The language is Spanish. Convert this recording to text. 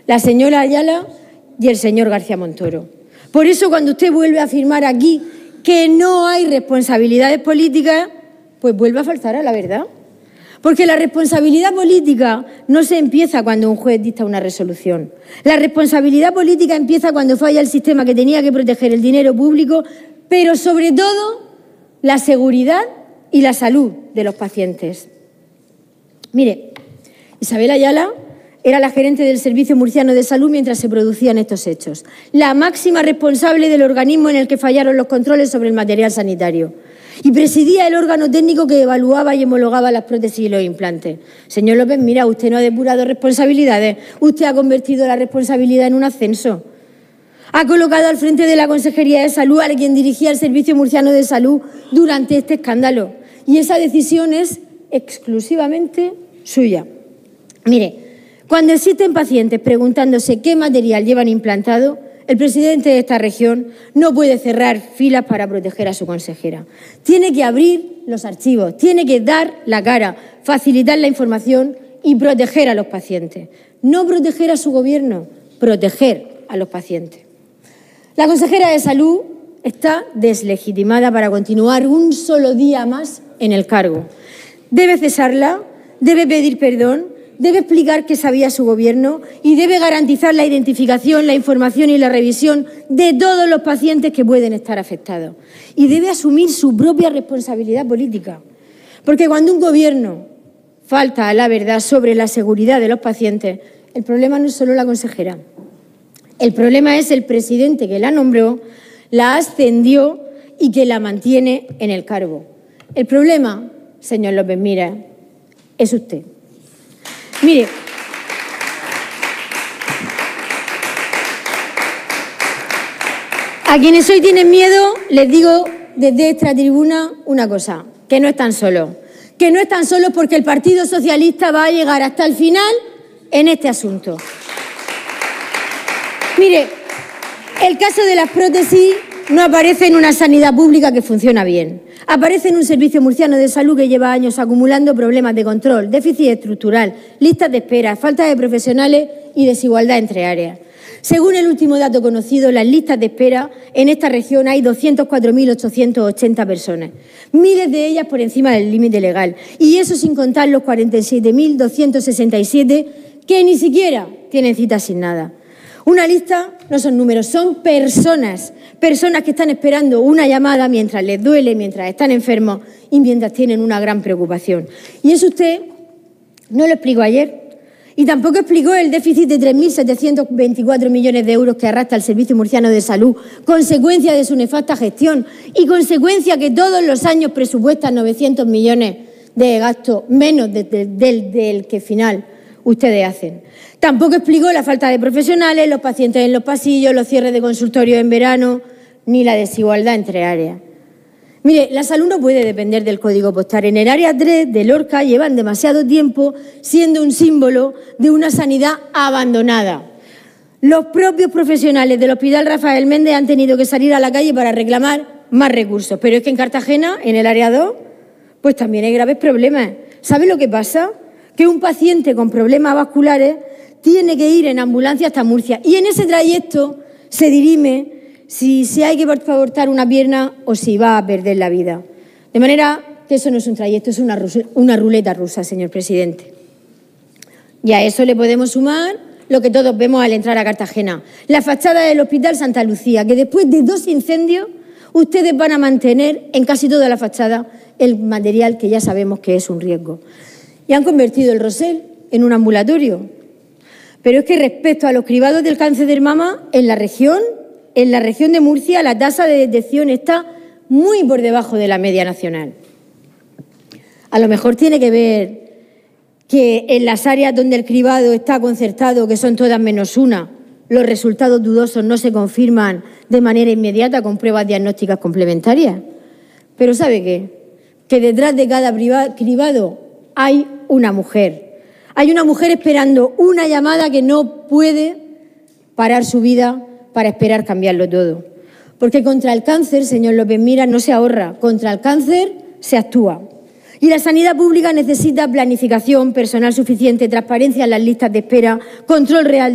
la señora Ayala y el señor García Montoro. Por eso, cuando usted vuelve a afirmar aquí que no hay responsabilidades políticas, pues vuelve a faltar a la verdad. Porque la responsabilidad política no se empieza cuando un juez dicta una resolución. La responsabilidad política empieza cuando falla el sistema que tenía que proteger el dinero público, pero sobre todo la seguridad y la salud de los pacientes. Mire, Isabel Ayala era la gerente del Servicio Murciano de Salud mientras se producían estos hechos, la máxima responsable del organismo en el que fallaron los controles sobre el material sanitario, y presidía el órgano técnico que evaluaba y homologaba las prótesis y los implantes. Señor López, mira, usted no ha depurado responsabilidades, usted ha convertido la responsabilidad en un ascenso. Ha colocado al frente de la Consejería de Salud a quien dirigía el Servicio Murciano de Salud durante este escándalo, y esa decisión es exclusivamente suya. Mire, cuando existen pacientes preguntándose qué material llevan implantado, el presidente de esta región no puede cerrar filas para proteger a su consejera. Tiene que abrir los archivos, tiene que dar la cara, facilitar la información y proteger a los pacientes. No proteger a su gobierno, proteger a los pacientes. La consejera de Salud está deslegitimada para continuar un solo día más en el cargo. Debe cesarla, debe pedir perdón, debe explicar qué sabía su gobierno y debe garantizar la identificación, la información y la revisión de todos los pacientes que pueden estar afectados. Y debe asumir su propia responsabilidad política. Porque cuando un gobierno falta a la verdad sobre la seguridad de los pacientes, el problema no es solo la consejera. El problema es el presidente que la nombró, la ascendió y que la mantiene en el cargo. El problema, señor López Miras, es usted. Mire, a quienes hoy tienen miedo les digo desde esta tribuna una cosa, que no están solos. Que no están solos porque el Partido Socialista va a llegar hasta el final en este asunto. Mire, el caso de las prótesis no aparece en una sanidad pública que funciona bien. Aparece en un servicio murciano de salud que lleva años acumulando problemas de control, déficit estructural, listas de espera, falta de profesionales y desigualdad entre áreas. Según el último dato conocido, las listas de espera en esta región hay 204.880 personas, miles de ellas por encima del límite legal, y eso sin contar los 47.267 que ni siquiera tienen cita asignada. Una lista no son números, son personas que están esperando una llamada mientras les duele, mientras están enfermos y mientras tienen una gran preocupación. Y eso usted no lo explicó ayer y tampoco explicó el déficit de 3.724 millones de euros que arrastra el Servicio Murciano de Salud, consecuencia de su nefasta gestión y consecuencia que todos los años presupuestan 900 millones de gasto menos del que final ustedes hacen. Tampoco explicó la falta de profesionales, los pacientes en los pasillos, los cierres de consultorios en verano, ni la desigualdad entre áreas. Mire, la salud no puede depender del código postal. En el área 3 de Lorca llevan demasiado tiempo siendo un símbolo de una sanidad abandonada. Los propios profesionales del Hospital Rafael Méndez han tenido que salir a la calle para reclamar más recursos. Pero es que en Cartagena, en el área 2, pues también hay graves problemas. ¿Sabe lo que pasa? Que un paciente con problemas vasculares tiene que ir en ambulancia hasta Murcia y en ese trayecto se dirime si hay que abortar una pierna o si va a perder la vida. De manera que eso no es un trayecto, es una ruleta rusa, señor presidente. Y a eso le podemos sumar lo que todos vemos al entrar a Cartagena, la fachada del Hospital Santa Lucía, que después de 2 incendios ustedes van a mantener en casi toda la fachada el material que ya sabemos que es un riesgo. Y han convertido el Rosell en un ambulatorio. Pero es que respecto a los cribados del cáncer de mama, en la región de Murcia la tasa de detección está muy por debajo de la media nacional. A lo mejor tiene que ver que en las áreas donde el cribado está concertado, que son todas menos una, los resultados dudosos no se confirman de manera inmediata con pruebas diagnósticas complementarias. Pero ¿sabe qué? Que detrás de cada cribado hay una mujer. Hay una mujer esperando una llamada que no puede parar su vida para esperar cambiarlo todo. Porque contra el cáncer, señor López Miras, no se ahorra. Contra el cáncer se actúa. Y la sanidad pública necesita planificación, personal suficiente, transparencia en las listas de espera, control real